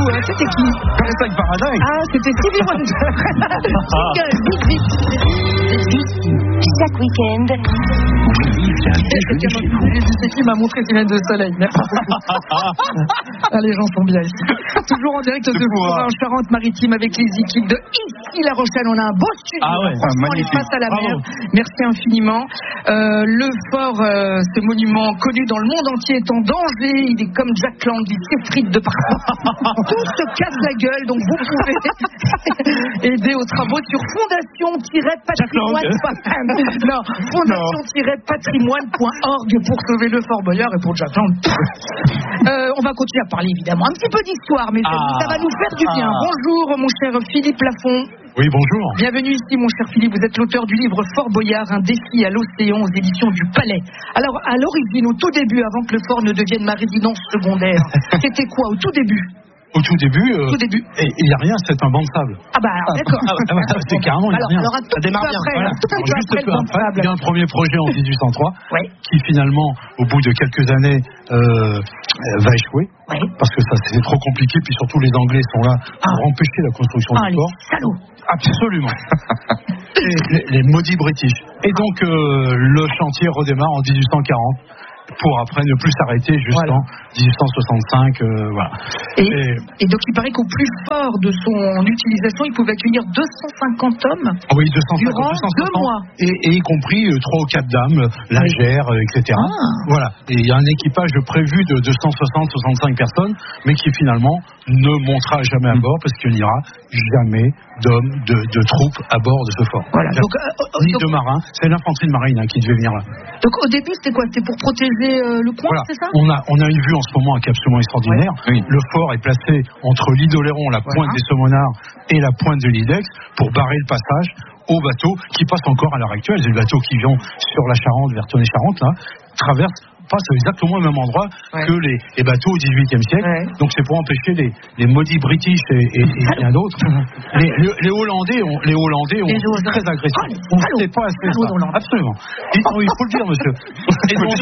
C'était qui? Paradise Paradise. Ah, c'était Stevie Wonder. Vite. Chaque week-end. Ceci m'a montré ses lunettes de soleil. Merci beaucoup. Les gens sont bien ici. Toujours en direct de Fourra en Charente-Maritime avec les équipes de ici La Rochelle. On a un beau studio. On est face à la mer. Merci infiniment. Le fort, ce monument connu dans le monde entier, est en danger. Il est comme Jack Lang, il s'effrite de partout. Tout se casse la gueule. Donc vous pouvez aider aux travaux sur fondation-patrimoine.org pour sauver le Fort Boyard et pour Jack Lang. On va continuer à parler évidemment un petit peu d'histoire, mais ça va nous faire du bien. Bonjour mon cher Philippe Lafont. Oui, bonjour. Bienvenue ici mon cher Philippe, vous êtes l'auteur du livre Fort Boyard, un défi à l'océan aux éditions du Palais. Alors à l'origine, au tout début, avant que le fort ne devienne ma résidence secondaire, c'était quoi au tout début? Au tout début, il n'y a rien, c'est un banc de sable. Ah bah alors, d'accord. C'est carrément, il n'y a rien. Alors, ça démarre bien. Juste un peu après, il y a un premier projet en 1803 qui finalement, au bout de quelques années, va échouer. Parce que ça c'est trop compliqué, puis surtout les Anglais sont là pour empêcher la construction du port. Salauds. Absolument. les maudits British. Et donc le chantier redémarre en 1840. Pour après ne plus s'arrêter jusqu'en 1865. Voilà. Et donc il paraît qu'au plus fort de son utilisation, il pouvait accueillir 250 hommes durant 2 mois. Et y compris 3 ou 4 dames, lingères, etc. Voilà. Et il y a un équipage prévu de 260-65 personnes, mais qui finalement ne montera jamais à bord parce qu'il n'y aura jamais d'hommes, de troupes à bord de ce fort. Voilà. Ni de marins. C'est l'infanterie de marine qui devait venir là. Donc au début, c'était quoi? C'était pour protéger le coin, c'est ça? On a une vue en ce moment qui est absolument extraordinaire. Le fort est placé entre l'île d'Oléron, la pointe des Saumonards, et la pointe de l'Idex pour barrer le passage aux bateaux qui passent encore à l'heure actuelle. Les bateaux qui vont sur la Charente, vers Tonnay-Charente, là, passent exactement au même endroit que les bateaux au XVIIIe siècle. Donc c'est pour empêcher les maudits British et rien d'autre. Les Hollandais ont été très agressifs. On ne sait pas assez ça. Absolument. Il faut le dire, monsieur. Et donc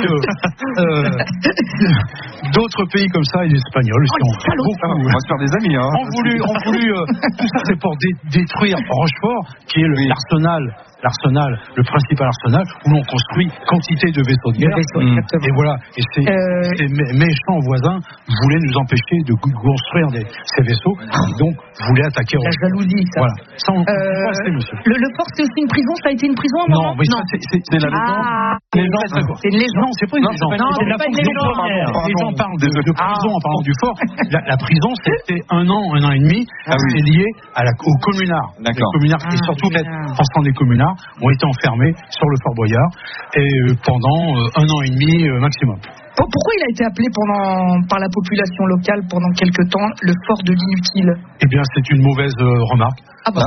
d'autres pays comme ça, et les Espagnols, on va se faire des amis. Ont voulu tout ça, c'est pour détruire Rochefort, qui est l'arsenal, le principal arsenal, où l'on construit quantité de vaisseaux de guerre. Et voilà. Et ces méchants voisins voulaient nous empêcher de construire ces vaisseaux, et donc voulaient attaquer. La jalousie, ça. Voilà. Ça, on peut passer, monsieur. Le fort, c'est aussi une prison. Ça a été une prison à un moment? Non, mais c'est la légende. C'est une légende. Non, c'est pas une légende. C'est pas une légende. Les gens parlent de prison en parlant du fort. La prison, c'était 1 an et demi. C'est lié aux communards. Les communards, et surtout les enfants des communards, ont été enfermés sur le Fort Boyard pendant 1 an et demi maximum. Pourquoi il a été appelé par la population locale pendant quelque temps le fort de l'inutile? Eh bien, c'est une mauvaise remarque. Depuis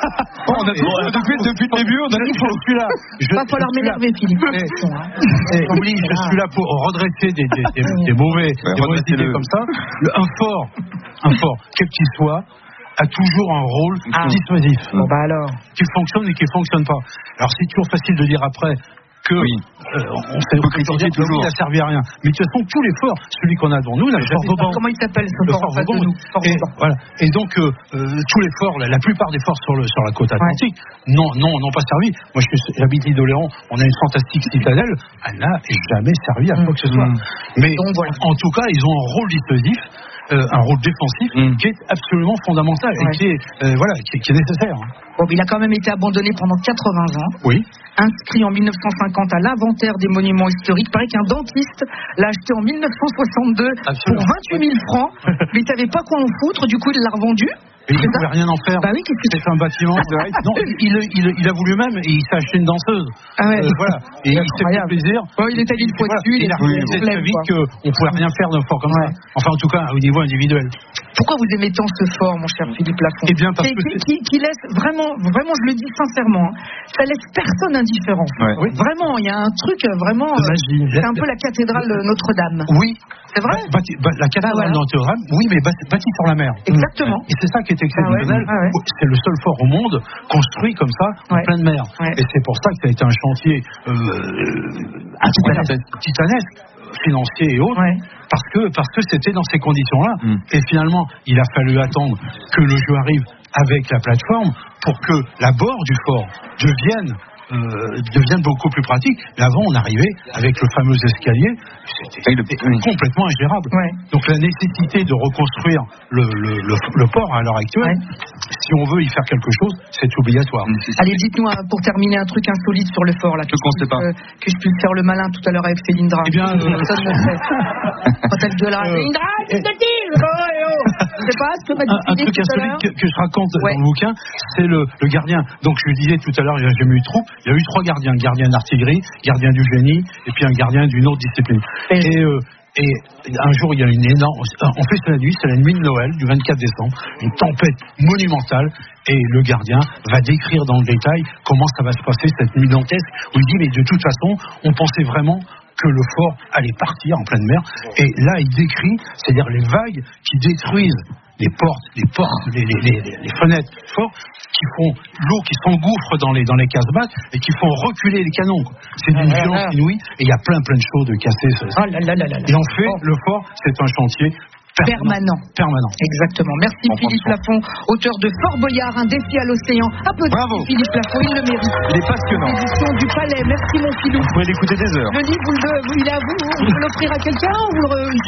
le début, on a dit je suis là. Il va falloir m'énerver, Philippe. Je suis là pour redresser des mauvaises idées comme ça. Un fort, quel qu'il soit, a toujours un rôle dissuasif. Qui fonctionne et qui ne fonctionne pas. Alors c'est toujours facile de dire après que on s'est critiqué toujours, il n'a servi à rien. Mais de toute façon, tous les forts, celui qu'on a devant nous, comment il s'appelle ce fort Vauban. Et donc tous les forts, la plupart des forts sur la côte atlantique, n'ont pas servi. Moi, j'habite l'île d'Oléron, on a une fantastique citadelle, elle n'a jamais servi à quoi que ce soit. Mais en tout cas, ils ont un rôle dissuasif. Un rôle défensif qui est absolument fondamental et qui est nécessaire. Il a quand même été abandonné pendant 80 ans. Oui. Inscrit en 1950 à l'inventaire des monuments historiques. Il paraît qu'un dentiste l'a acheté en 1962 pour 28 000 francs. Mais il ne savait pas quoi en foutre, du coup il l'a revendu. Et il ne pouvait rien en faire. Qu'est-ce fait un bâtiment. Non, il a voulu même, et il s'est acheté une danseuse. Voilà. Et il s'est fait plaisir. Il est allé une fois dessus. Il a réalisé très vite qu'on ne pouvait rien faire d'un fort comme ça. Enfin, en tout cas, au niveau individuel. Pourquoi vous aimez tant ce fort, mon cher Philippe Lafont? Eh bien, parce que qui laisse vraiment, je le dis sincèrement, ça laisse personne indifférent. Vraiment, il y a un truc vraiment. C'est un peu la cathédrale Notre-Dame. Oui. C'est vrai? La cathédrale Notre-Dame, oui, mais bâtie sur la mer. Exactement. Et c'est ça qui est exceptionnel. C'est le seul fort au monde construit comme ça, en pleine mer. Et c'est pour ça que ça a été un chantier titanesque, financier et autres, parce que c'était dans ces conditions-là. Et finalement, il a fallu attendre que le jeu arrive avec la plateforme pour que l'abord du fort devienne beaucoup plus pratique. Mais avant, on arrivait avec le fameux escalier, c'était complètement ingérable. Ouais. Donc la nécessité de reconstruire le port à l'heure actuelle, si on veut y faire quelque chose, c'est obligatoire. Allez, dites-nous pour terminer un truc insolite sur le fort là, que je puisse faire le malin tout à l'heure avec Félindra. Eh bien, personne ne fait. Quand elle gueule, Félindra, qu'est-ce que tu je sais pas, ce que m'a dit un truc insolite que je raconte dans le bouquin, c'est le gardien. Donc je le disais tout à l'heure, il n'y a jamais eu de troupe. Il y a eu 3 gardiens, gardien d'artillerie, gardien du génie, et puis un gardien d'une autre discipline. Et un jour, il y a une énorme... En fait, c'est la nuit de Noël, du 24 décembre, une tempête monumentale, et le gardien va décrire dans le détail comment ça va se passer cette nuit dantesque, où il dit, mais de toute façon, on pensait vraiment que le fort allait partir en pleine mer, et là, il décrit, c'est-à-dire les vagues qui détruisent les portes, les fenêtres forts, qui font l'eau qui s'engouffre dans les casemates et qui font reculer les canons. C'est d'une violence inouïe et il y a plein de choses de cassées. Et en fait, le fort, c'est un chantier permanent. Exactement. Merci Philippe Lafont, auteur de Fort Boyard, un défi à l'océan. Applaudissements Philippe Lafont, il le mérite. Il est passionnant. Édition du Palais. Merci mon Philou. Vous pouvez l'écouter des heures. Le livre, il est à vous. Vous voulez l'offrir à quelqu'un ou ils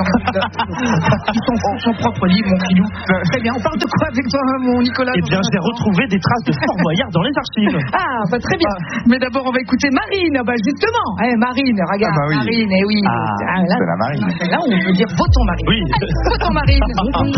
sont son propre livre, mon Philou. Très bien. On parle de quoi avec toi, mon Nicolas? Eh bien, j'ai retrouvé des traces de Fort Boyard dans les archives. Très bien. Mais d'abord, on va écouter Marine. Justement. Marine, regarde. Marine, oui. C'est la Marine. Là, on peut dire votons Marine. Oui. Votons Marine.